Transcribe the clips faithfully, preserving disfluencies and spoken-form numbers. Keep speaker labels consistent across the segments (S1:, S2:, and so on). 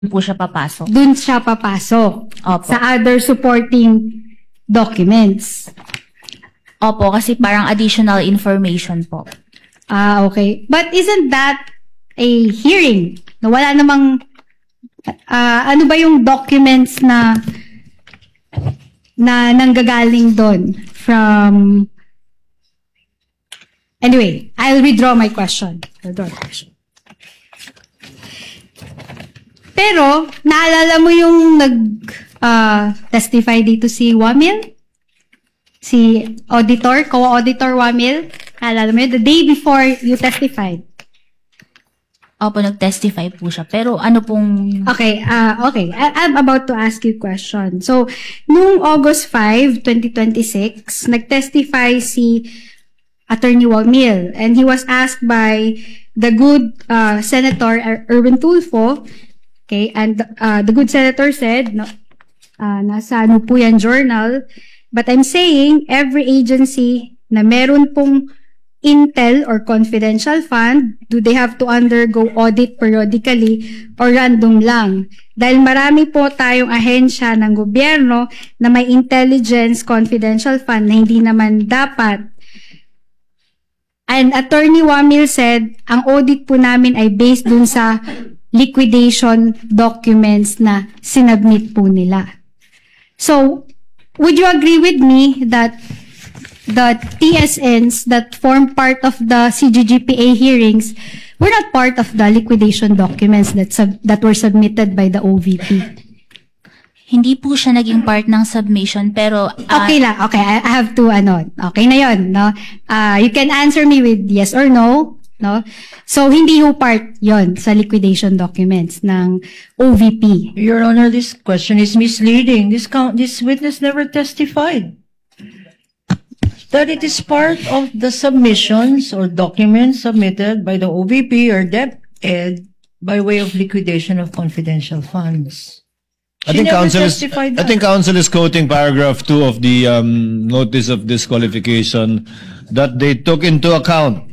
S1: po siya papasok.
S2: Dun siya papasok.
S1: Opo.
S2: Sa other supporting documents.
S1: Opo, kasi parang additional information po.
S2: Ah, okay. But isn't that a hearing? No, wala namang, ah, ano ba yung documents na na nanggagaling doon from... Anyway, I'll withdraw my question. Withdraw my question. Pero, naalala mo yung nag-testify dito si Wamil? Si auditor, co-auditor Wamil? Naalala mo yun? The day before you testified.
S1: Opo, nag-testify po siya. Pero ano pong...
S2: Okay, uh, okay. I- I'm about to ask you a question. So, nung August fifth, twenty twenty-six, nag-testify si Attorney Wamil, and he was asked by the good uh, Senator Er- Erwin Tulfo, okay, and uh, the good Senator said, no, uh, nasa ano po yan journal, but I'm saying every agency na meron pong intel or confidential fund, do they have to undergo audit periodically or random lang? Dahil marami po tayong ahensya ng gobyerno na may intelligence confidential fund na hindi naman dapat. And Attorney Wamil said, ang audit po namin ay based dun sa liquidation documents na sinubmit po nila. So, would you agree with me that the T S Ns that form part of the C G G P A hearings were not part of the liquidation documents that sub- that were submitted by the O V P?
S1: Hindi po siya naging part ng submission, pero... ah,
S2: Okay lang. Okay, I I have to, ano, okay na yon, no? Uh, you can answer me with yes or no, no? So, hindi ho part yon sa liquidation documents ng O V P.
S3: Your Honor, this question is misleading. This count, this witness never testified that it is part of the submissions or documents submitted by the O V P or DepEd by way of liquidation of confidential funds.
S4: I
S3: She
S4: think
S3: never
S4: counsel is,
S3: testified
S4: I
S3: that.
S4: think counsel is quoting paragraph two of the um, notice of disqualification that they took into account.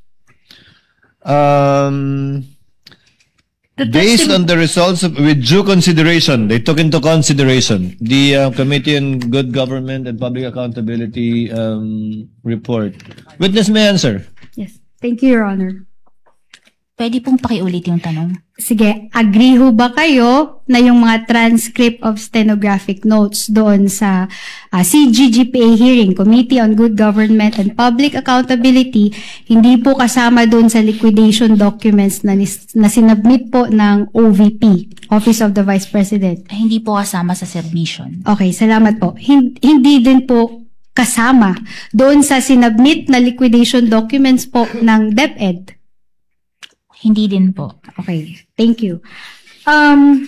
S4: Um,
S3: The
S4: based
S3: testi-
S4: on the results of, with due consideration, they took into consideration the uh, Committee on Good Government and Public Accountability um, report. Witness may answer.
S2: Yes. Thank you, Your Honor.
S1: pwede pong pakiulit yung tanong.
S2: Sige, agree ho ba kayo na yung mga transcript of stenographic notes doon sa uh, C G G P A hearing, Committee on Good Government and Public Accountability, hindi po kasama doon sa liquidation documents na, nis- na sinubmit po ng O V P, Office of the Vice President?
S1: Hindi po kasama sa submission.
S2: Okay, salamat po. Hin- hindi din po kasama doon sa sinubmit na liquidation documents po ng DepEd.
S1: Hindi din po.
S2: Okay, thank you. Um,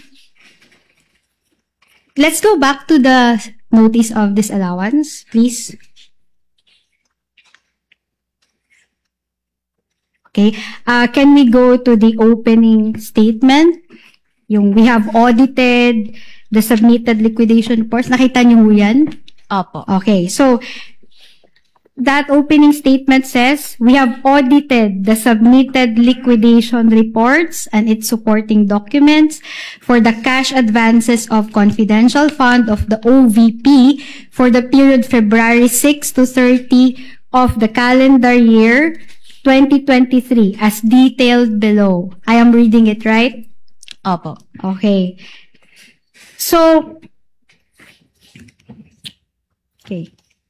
S2: let's go back to the notice of disallowance, please. Okay, uh, can we go to the opening statement? Yung we have audited the submitted liquidation reports. Nakita niyo ho yan?
S1: Opo.
S2: Okay, so that opening statement says, we have audited the submitted liquidation reports and its supporting documents for the cash advances of confidential fund of the O V P for the period February sixth to thirtieth of the calendar year twenty twenty-three as detailed below. I am reading it right?
S1: Opo.
S2: Okay. So, okay.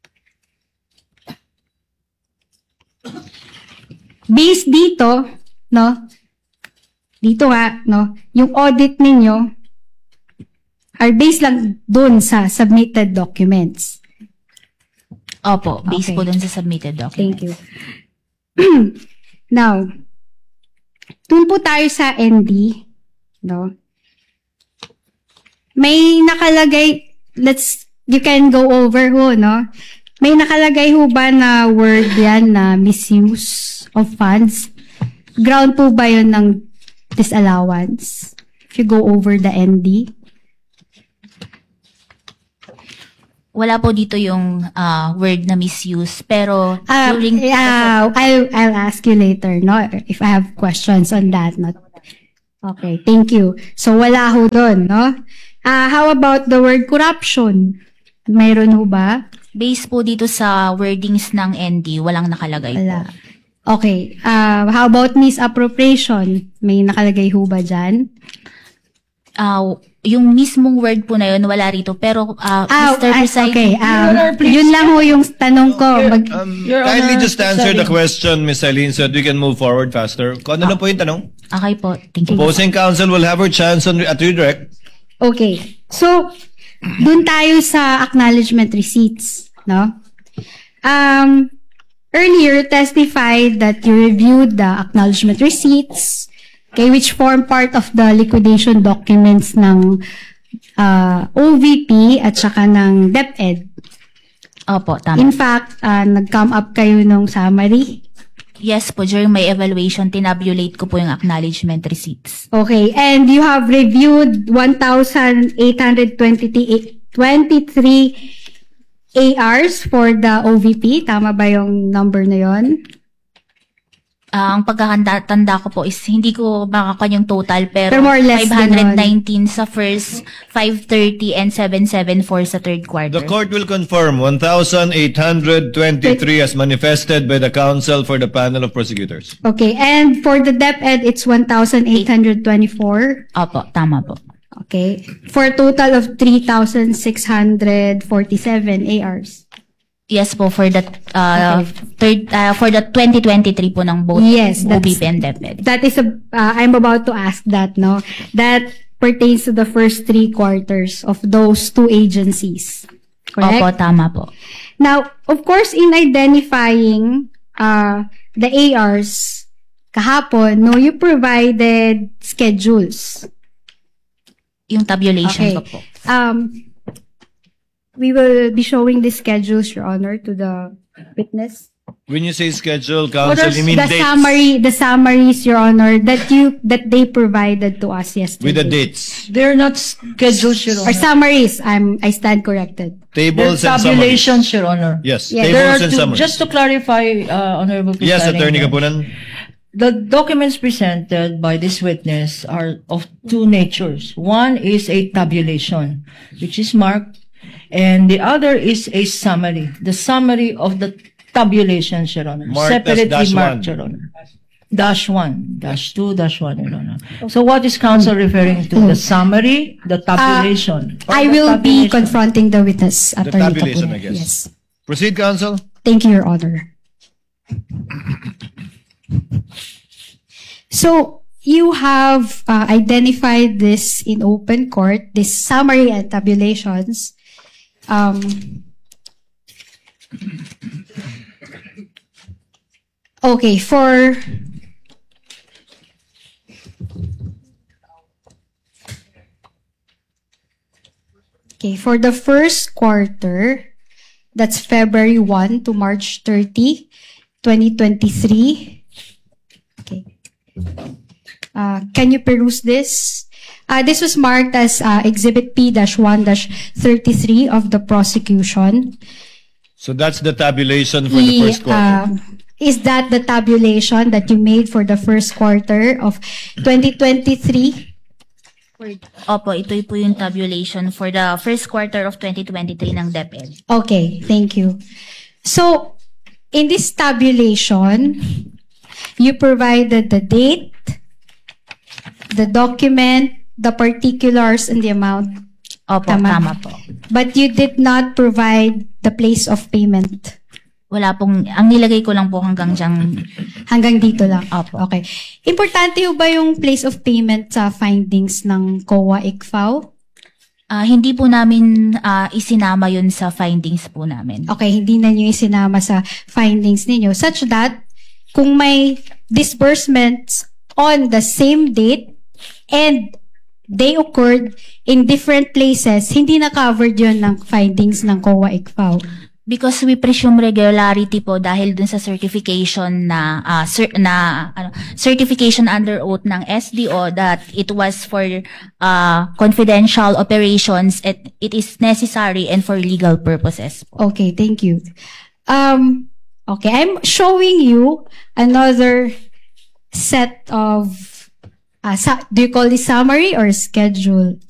S2: Based dito, no, dito nga, no, yung audit ninyo are based lang dun sa submitted documents.
S1: Opo. Based
S2: Okay.
S1: po dun sa submitted document.
S2: Thank you. Now, dun po tayo sa N D, no, may nakalagay, let's, you can go over ho, no, may nakalagay ho ba na word yan na misuse of funds? Ground po ba yun ng disallowance? If you go over the N D?
S1: Wala po dito yung ah, word na misuse, pero
S2: Uh,
S1: during...
S2: uh, I'll, I'll ask you later, no? If I have questions on that. Not, Okay, thank you. So, wala ho doon, no? Ah, how about the word corruption? Mayroon ho ba?
S1: Based po dito sa wordings ng N D, walang nakalagay po.
S2: Wala. Okay. Ah, how about misappropriation? May nakalagay ho ba dyan?
S1: Ah, yung mismong word po na yun, wala rito. Pero, ah,
S2: Ah,
S1: Mister
S2: ah,
S1: Presiding,
S2: okay. Um,
S3: Your Honor, please.
S2: yun lang ho yung tanong ko. Mag,
S4: Um,
S3: Your
S4: kindly
S3: Honor,
S4: just answer the
S3: Presiding.
S4: question, Miss Eileen, so that we can move forward faster. Kung ano na po yung tanong?
S1: okay po, thank you.
S4: Opposing counsel will have her chance on, at redirect.
S2: Okay. So, dun tayo sa acknowledgement receipts, no? Um, earlier testified that you reviewed the acknowledgement receipts, okay, which form part of the liquidation documents ng uh, O V P at saka ng DepEd.
S1: Opo, tama.
S2: In fact, uh, nag-come up kayo nung summary.
S1: Yes po, during my evaluation, tinabulate ko po yung acknowledgement receipts.
S2: Okay, and you have reviewed one thousand eight hundred twenty-three A Rs for the O V P. Tama ba yung number na yon?
S1: Ah, ang pagkakatanda ko po is hindi ko makakuha yung total pero,
S2: Pero more or less
S1: five hundred nineteen sa first, five thirty and seven seventy-four sa third quarter.
S4: The court will confirm one thousand eight hundred twenty-three as manifested by the counsel for the panel of prosecutors.
S2: Okay, and for the DepEd, it's one thousand eight hundred twenty-four.
S1: Opo, tama po.
S2: Okay, for a total of three thousand six hundred forty-seven A Rs.
S1: Yes po, for the uh, third, uh, for the twenty twenty-three po ng both
S2: Yes,
S1: O B
S2: that's-
S1: P and DepEd.
S2: That is a, uh, I'm about to ask that, no? That pertains to the first three quarters of those two agencies. Correct?
S1: Opo, tama po.
S2: Now, of course, in identifying uh, the A Rs, kahapon, no, you provided schedules.
S1: Yung tabulation
S2: Okay.
S1: ko po.
S2: Um, we will be showing the schedules, Your Honor, to the witness.
S4: When you say schedule, counsel,
S3: does
S4: you mean
S2: the
S4: dates?
S2: summary, the summaries, Your Honor, that you that they provided to us yesterday.
S4: With the dates.
S3: They're not scheduled, Your
S2: Or
S3: Honor.
S2: summaries. I'm I stand corrected.
S3: They're
S4: Tables and summaries.
S3: tabulations, Your Honor.
S4: Yes,
S2: Yes.
S3: There are
S4: tables and
S3: two,
S4: summaries.
S3: just to clarify, uh, Honorable
S4: Yes,
S3: Presiding
S4: Attorney
S3: Judge,
S4: Kapunan.
S3: the documents presented by this witness are of two natures. One is a tabulation, which is marked, and the other is a summary. The summary of the tabulation, Your Honor.
S4: Marked as
S3: Separately
S4: dash
S3: marked,
S4: one.
S3: Your Honor. Dash one, dash two, dash one, Your Honor. So what is counsel referring to? The summary, the tabulation? or
S2: I
S3: the
S2: will be
S3: tabulation?
S2: confronting the witness,
S4: The
S2: Attorney
S4: tabulation,
S2: Kapunan.
S4: I guess.
S2: Yes.
S4: Proceed, counsel.
S2: Thank you, Your Honor. So, you have uh, identified this in open court, this summary and tabulations. Um, okay, for okay, for the first quarter, that's February first to March thirtieth, twenty twenty-three. Okay. Uh, can you peruse this? Uh, this was marked as uh, Exhibit P one thirty-three of the prosecution.
S4: So that's the tabulation for the
S2: The,
S4: first quarter.
S2: um, is that the tabulation that you made for the first quarter of twenty twenty-three?
S1: Opo, ito po yung tabulation for the first quarter of twenty twenty-three ng DepEd.
S2: Okay, thank you. So, in this tabulation, you provided the date, the document, the particulars, and the amount.
S1: Opo,
S2: Tama.
S1: tama po.
S2: But you did not provide the place of payment.
S1: Wala pong, ang nilagay ko lang po hanggang dyan.
S2: Hanggang dito lang.
S1: Opo.
S2: Okay. Importante ho ba yung place of payment sa findings ng C O A I C F A O?
S1: Ah, hindi po namin ah, isinama yun sa findings po namin.
S2: Okay, hindi na nyo isinama sa findings ninyo such that kung may disbursements on the same date and they occurred in different places, hindi na covered yun ng findings ng C O A I C F A O.
S1: Because we presume regularity po dahil dun sa certification na ah, cer- na ano, certification under oath ng S D O that it was for ah, confidential operations at it is necessary and for legal purposes.
S2: Okay, thank you. Um, okay, I'm showing you another set of uh, sa- do you call this summary or schedule?